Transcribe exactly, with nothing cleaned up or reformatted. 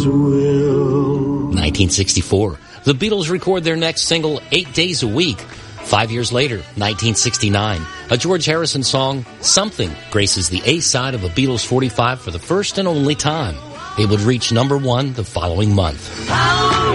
God's will. nineteen sixty-four. The Beatles record their next single, Eight Days a Week. Five years later, nineteen sixty-nine, a George Harrison song, Something, graces the A side of a Beatles forty-five for the first and only time. It would reach number one the following month.